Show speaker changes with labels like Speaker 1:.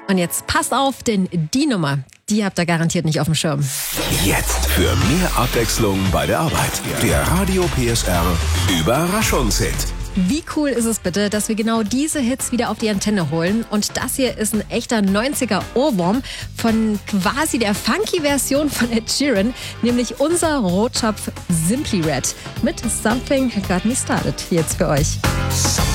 Speaker 1: Und jetzt passt auf, denn die Nummer, die habt ihr garantiert nicht auf dem Schirm.
Speaker 2: Jetzt für mehr Abwechslung bei der Arbeit. Der Radio PSR Überraschungshit.
Speaker 1: Wie cool ist es bitte, dass wir genau diese Hits wieder auf die Antenne holen? Und das hier ist ein echter 90er-Ohrwurm von quasi der funky Version von Ed Sheeran, nämlich unser Rotschopf Simply Red mit Something Got Me Started jetzt für euch.